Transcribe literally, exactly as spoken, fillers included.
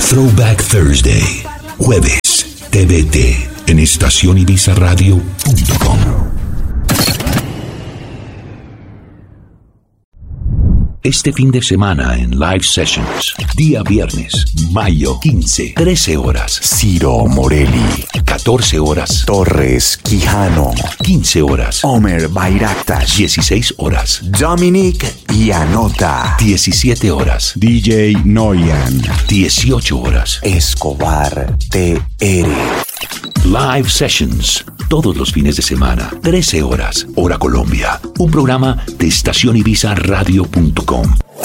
Throwback Thursday, jueves, T V T, en estación ibiza radio punto com. Este fin de semana en Live Sessions, día viernes, mayo quince, trece horas, Ciro Morelli, catorce horas, Torres Quijano, quince horas, Omer Bayraktar, dieciséis horas, Dominic Ianota, diecisiete horas, D J Noyan, dieciocho horas, Escobar T R. Live Sessions, todos los fines de semana, trece horas, hora Colombia. Un programa de estación ibiza radio punto com.